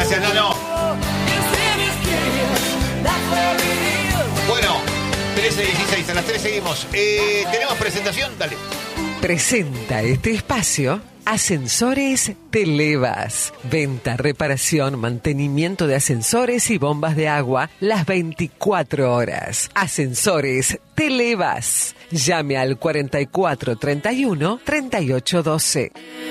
Gracias, Nano. Bueno, 13:16, a las 3 seguimos. ¿Tenemos presentación? Dale. Presenta este espacio Ascensores Televas. Venta, reparación, mantenimiento de ascensores y bombas de agua las 24 horas. Ascensores Televas. Llame al 4431 3812.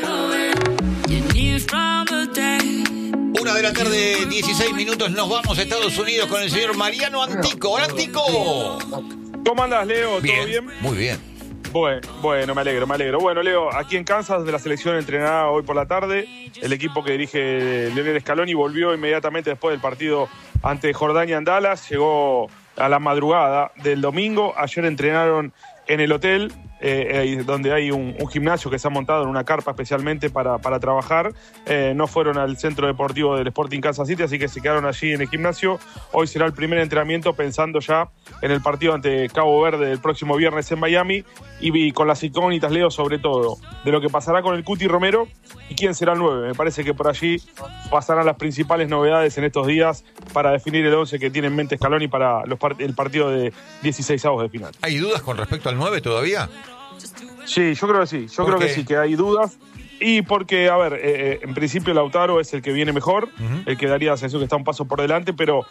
1 de la tarde, 16 minutos. Nos vamos a Estados Unidos con el señor Mariano Antico. Hola, Antico. ¿Cómo andás, Leo? ¿Todo bien? Muy bien. Bueno, me alegro. Bueno, Leo, aquí en Kansas, donde la selección entrenará hoy por la tarde, el equipo que dirige Lionel Scaloni volvió inmediatamente después del partido ante Jordania en Dallas, llegó a la madrugada del domingo. Ayer entrenaron en el hotel, donde hay un gimnasio que se ha montado en una carpa especialmente para trabajar. No fueron al centro deportivo del Sporting Kansas City, así que se quedaron allí en el gimnasio. Hoy será el primer entrenamiento pensando ya en el partido ante Cabo Verde el próximo viernes en Miami, y con las incógnitas, Leo, sobre todo de lo que pasará con el Cuti Romero y quién será el 9. Me parece que por allí pasarán las principales novedades en estos días para definir el 11 que tiene en mente Scaloni para el partido de 16avos de final. ¿Hay dudas con respecto al 9 todavía? Sí, yo creo que sí. Yo creo que sí, que hay dudas. Y porque, a ver, en principio Lautaro es el que viene mejor, el que daría la sensación que está un paso por delante, pero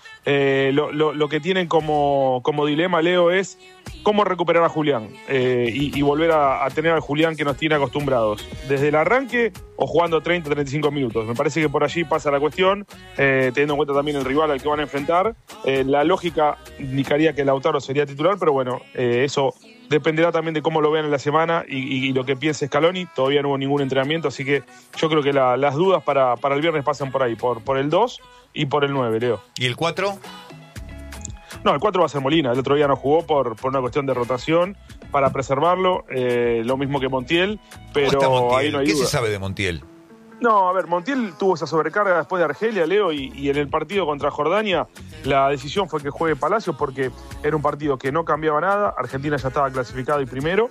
lo que tienen como dilema, Leo, es cómo recuperar a Julián y volver a tener al Julián que nos tiene acostumbrados. Desde el arranque o jugando 30, 35 minutos. Me parece que por allí pasa la cuestión, teniendo en cuenta también el rival al que van a enfrentar. La lógica indicaría que Lautaro sería titular, pero bueno, eso dependerá también de cómo lo vean en la semana y lo que piense Scaloni. Todavía no hubo ningún entrenamiento, así que yo creo que las dudas para el viernes pasan por ahí, por el 2 y por el 9, Leo. ¿Y el 4? No, el 4 va a ser Molina. El otro día no jugó por una cuestión de rotación para preservarlo, lo mismo que Montiel, pero ahí no hay duda. ¿Qué se sabe de Montiel? No, a ver, Montiel tuvo esa sobrecarga después de Argelia, Leo, y en el partido contra Jordania la decisión fue que juegue Palacios porque era un partido que no cambiaba nada. Argentina ya estaba clasificado y primero,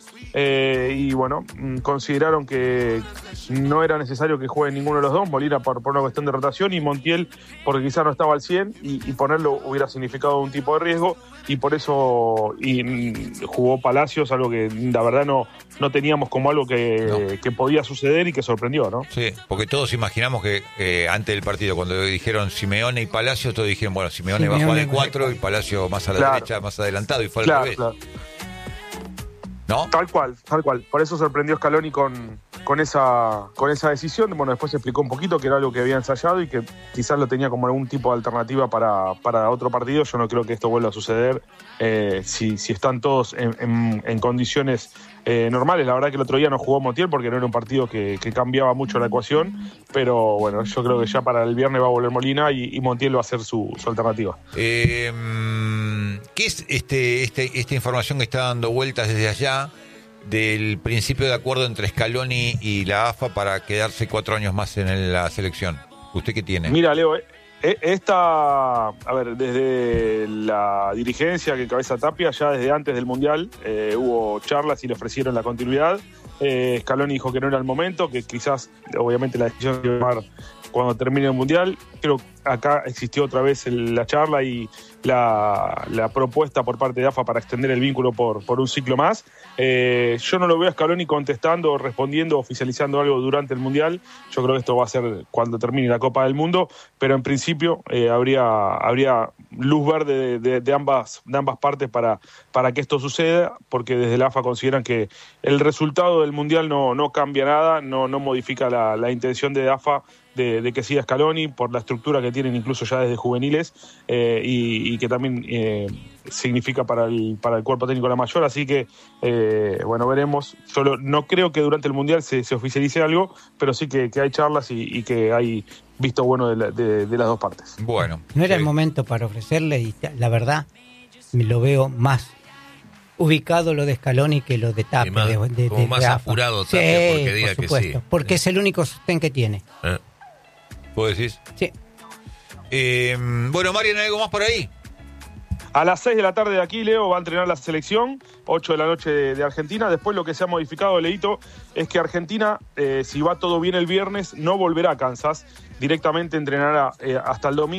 y bueno, consideraron que no era necesario que juegue ninguno de los dos, Molina por una cuestión de rotación y Montiel porque quizás no estaba al 100 y ponerlo hubiera significado un tipo de riesgo, y por eso jugó Palacios, algo que la verdad no teníamos como algo que podía suceder y que sorprendió, ¿no? Sí, porque todos imaginamos que antes del partido, cuando dijeron Simeone y Palacios, todos dijeron, bueno, Simeone va a jugar el 4 y Palacios más a la derecha, más adelantado, y fue al revés. Claro. ¿No? Tal cual. Por eso sorprendió Scaloni con esa decisión. Bueno, después se explicó un poquito que era algo que había ensayado y que quizás lo tenía como algún tipo de alternativa para otro partido. Yo no creo que esto vuelva a suceder si están todos en condiciones normales. La verdad que el otro día no jugó Montiel porque no era un partido que cambiaba mucho la ecuación, pero bueno, yo creo que ya para el viernes va a volver Molina y Montiel va a ser su alternativa. ¿Qué es esta información que está dando vueltas desde allá del principio de acuerdo entre Scaloni y la AFA para quedarse 4 años más en la selección? ¿Usted qué tiene? Mira, Leo, desde la dirigencia que encabeza Tapia, ya desde antes del Mundial hubo charlas y le ofrecieron la continuidad. Scaloni dijo que no era el momento, que quizás, obviamente, la decisión se iba a tomar cuando termine el Mundial. Creo que acá existió otra vez la charla y la propuesta por parte de AFA para extender el vínculo por un ciclo más. Yo no lo veo a Scaloni contestando, respondiendo, oficializando algo durante el Mundial. Yo creo que esto va a ser cuando termine la Copa del Mundo, pero en principio habría luz verde de ambas partes para que esto suceda, porque desde la AFA consideran que el resultado del Mundial no cambia nada, no modifica la intención de AFA de que siga Scaloni por la estructura que tienen incluso ya desde juveniles, y que también significa para el cuerpo técnico la mayor, así que bueno, veremos. Yo no creo que durante el Mundial se oficialice algo, pero sí que hay charlas y que hay visto bueno de las dos partes. Bueno, no era el momento para ofrecerle, y la verdad me lo veo más ubicado lo de Scaloni que lo de Tapia, como más apurado Tapia, porque diga por supuesto, que sí, porque es el único sostén que tiene. ¿Vos decís? Sí. Bueno, Marian, ¿algo más por ahí? A las 6 de la tarde de aquí, Leo, va a entrenar la selección, 8 de la noche de Argentina. Después lo que se ha modificado, Leito, es que Argentina, si va todo bien el viernes, no volverá a Kansas. Directamente entrenará hasta el domingo.